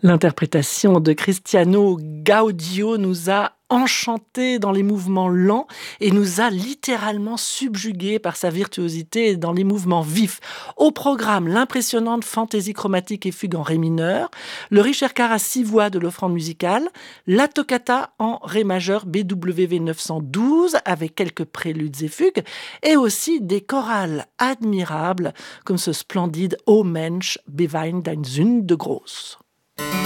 L'interprétation de Cristiano Gaudio nous a enchantés dans les mouvements lents et nous a littéralement subjugués par sa virtuosité dans les mouvements vifs. Au programme, l'impressionnante fantaisie chromatique et fugue en ré mineur, le Ricercar à 6 voix de l'offrande musicale, la toccata en ré majeur BWV 912 avec quelques préludes et fugues, et aussi des chorales admirables comme ce splendide O Mensch, beweint dein Sünde groß.